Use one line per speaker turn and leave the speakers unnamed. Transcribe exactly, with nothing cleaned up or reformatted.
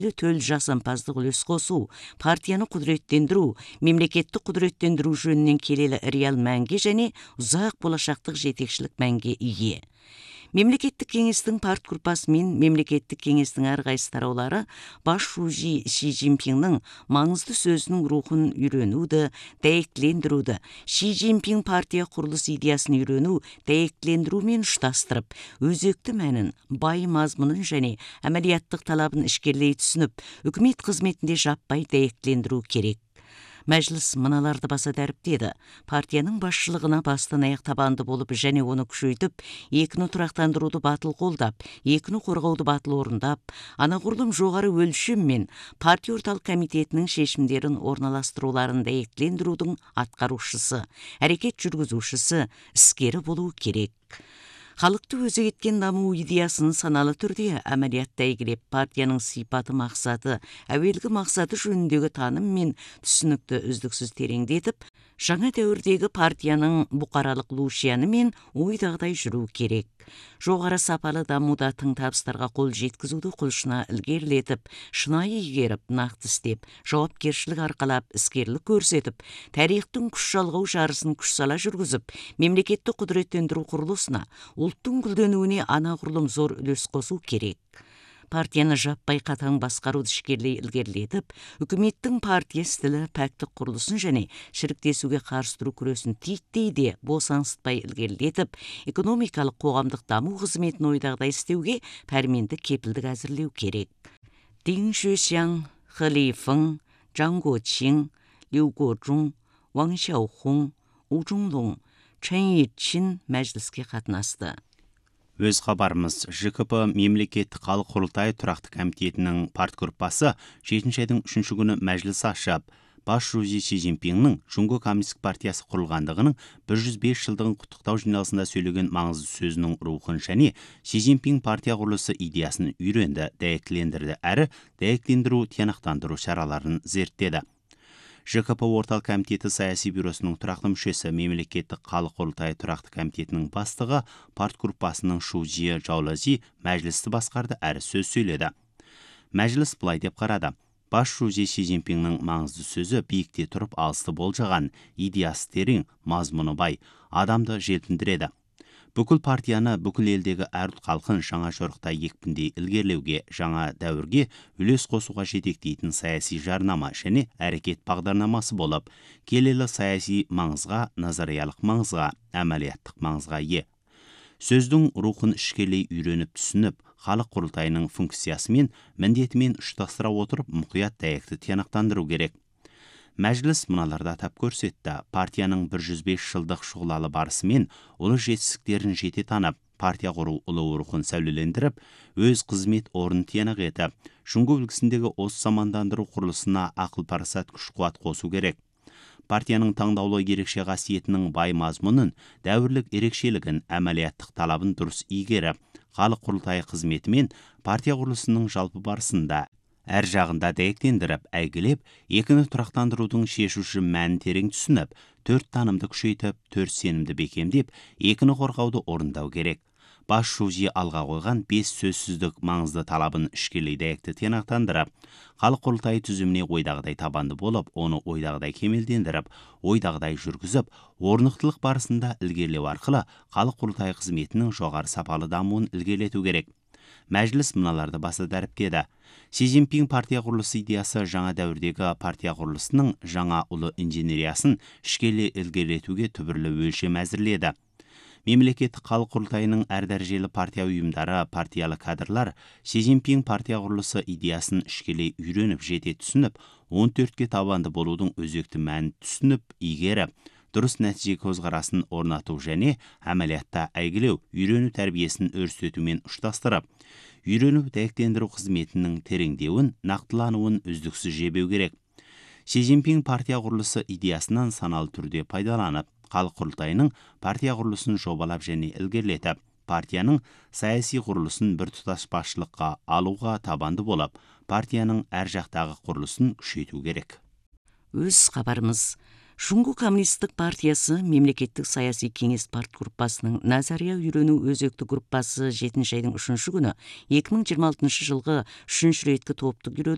төл жасампаздық үлес қосу, партияны құдыреттендіру, мемлекеттік құдыреттендіру жөнінен келелі реал мәнге және ұзақ болашақтық жетекшілік мәнге ие. Мемлекеттік кеңестің парт группасы мен мемлекеттік кеңестің әрқайсы тараулары бас шужи Ши Цзиньпиннің маңызды сөзінің рухын үйренуді, дәйектілендіруді, Ши Цзиньпин партия құрылыс идеясын үйрену, дәйектілендірумен ұштастырып, өзекті мәнін, бай мазмұнын және әмәлияттық талабын ішкерлей түсініп, үкімет қызметінде жаппай дәйектілендіру керек. Мәжіліс мыналарды баса дәріптеді. Партияның басшылығына бастан аяқ табанды болып және оны күшейтіп, екіні тұрақтандыруды батыл қолдап, екіні қорғауды батыл орындап, анағұрлым жоғары өлшеммен партия орталық комитетінің шешімдерін орналастыруларын дәйектілендірудің атқарушысы, әрекет жүргізушісі, іскері болуы керек. Халықты өзек еткен даму идеясын саналы түрде әмәлиятта әйгілеп, партияның сипаты мақсаты, әуелгі мақсаты жөніндегі таным мен түсінікті үздіксіз тереңдетіп, жаңа дәуірдегі партияның бұқаралық лушияны мен ойдағдай жүру керек. Жоғары сапалы дамуда тың табыстарға қол жеткізуді құлшына ілгерілетіп, шынайы игеріп, нақты істеп, жауапкершілік арқалап, іскерлік көрсетіп, тарихтың күш жалғау жарысын күш сала жүргізіп, мемлекеттік құдыреттендіру құрылысына, ұлттың гүлденуіне анағұрлым зор үлес қосу керек. Партияны жаппай қатаң басқаруды ішкерлей ілгерілетіп, үкіметтің партия стілі пәктік құрылысын және шіріктесуге қарсы тұру күресін титтей де босаңсытпай ілгерілетіп, экономикалық қоғамдық даму қызметін ойдағыдай істеуге пәрменді кепілдік әзірлеу керек. Дин Шуйшян, Хэ Лифeng, Зhang Guoqing, Liu Guozhong, Wang Xiaohong, У Zhonglong, Чэн Йичин мәжіліске қатынасты.
Өз хабарымыз, ЖКП мемлекеттік халық құрылтайы тұрақты комитетінің парт группасы жетінші айдың үшінші күні мәжіліс ашып, бас шужи Ши Цзиньпиннің Жұңго коммунистік партиясы құрылғандығының бір жүз бес жылдығын құттықтау жиналысында сөйлеген маңызды сөзінің рухын және Ши Цзиньпин партия құрылысы идеясын үйренді, дәйектілендірді әрі дәйектілендіру тиянақтандыру шараларын зерттеді. ЖКП орталық комитеті саяси бюросының тұрақты мүшесі, мемлекеттік халық құрылтайы тұрақты комитетінің бастығы, парт группасының Шужи Жаулази мәжілісті басқарды әрі сөз сөйледі. Мәжіліс былай деп қарады. Бас шужи Ши Цзиньпиннің маңызды сөзі биікте тұрып алысты болжаған, идеясы терең, мазмұны бай, адамды желпіндіреді. Бүкіл партияны бүкіл елдегі әр ұлт халқын жаңа жорықта екпіндей ілгерлеуге, жаңа дәуірге үлес қосуға жетектейтін саяси жарнама және әрекет бағдарламасы болып, келелі саяси маңызға, назариялық маңызға, әмәлияттық маңызға ие. Сөздің рухын ішкелей үйреніп түсініп, халық құрылтайының функциясы мен міндетімен ұштастыра отырып, мұқият дәйекті тиянақтандыру керек. Мәжіліс мыналарды атап көрсетті. Партияның бір жүз бес жылдық шұғылалы барысымен ұлы жетістіктерін жете танып, партия құру ұлы рухын сәулелендіріп, өз қызмет орнын тиянақ етіп, Жұңго үлгісіндегі осы замандандыру құрылысына ақыл парасат күш қуат қосу керек. Партияның таңдаулы ерекше қасиетінің бай мазмұнын, дәуірлік ерекшелігін, әмәлияттық талабын дұрыс игеріп, халық құрылтайы қызметімен партия құрылысының жалпы барысында әр жағында дәйектендіріп, әйгілеп, екіні тұрақтандырудың шешуші мәнін терең түсініп, төрт танымды күшейтіп, төрт сенімді бекемдеп, екіні қорғауды орындау керек. Бас шужи алға қойған бес сөзсіздік маңызды талабын ішкелей дәйекті тиянақтандырып, халық құрылтайы түзіміне ойдағыдай табанды болып, оны ойдағыдай кемелдендіріп, ойдағыдай жүргізіп, орнықтылық барысында ілгерілеу арқылы халық құрылтайы қызметінің жоғары сапалы дамуын ілгерілету керек. Мәжіліс мыналарды баса дәріптеді. Ши Цзиньпин партия құрылысы идеясы жаңа дәуірдегі партия құрылысының жаңа ұлы инженериясын ішкеле ілгерілетуге түбірлі өлшем әзірледі. Мемлекеттік халық құрылтайының әр дәрежелі партия ұйымдары, партиялы кадрлар Ши Цзиньпин партия құрылысы идеясын ішкелей үйреніп, жете түсініп, он төртке табанды болудың өзекті мәнін түсініп, игеріп, дұрыс нәтиже көзқарасын орнату және әмәлиятта әйгілеу, үйрену тәрбиесін өрістетумен ұштастырып, үйрену дәйектендіру қызметінің тереңдеуін, нақтылануын үздіксіз жебеу керек. Ши Цзиньпин партия құрылысы идеясынан саналы түрде пайдаланып, халық құрылтайының партия құрылысын жобалап және ілгерілетіп, партияның саяси құрылысын бір тұтас басшылыққа алуға табанды болып, партияның әр жақтағы құрылысын күшейту керек.
Өз хабарымыз. Жұңго коммунистік партиясы мемлекеттік саяси кеңес парт группасының назария үйрену өзекті группасы жетінші айдың үшінші күні екі мың жиырма алтыншы жылғы үшінші реткі топтық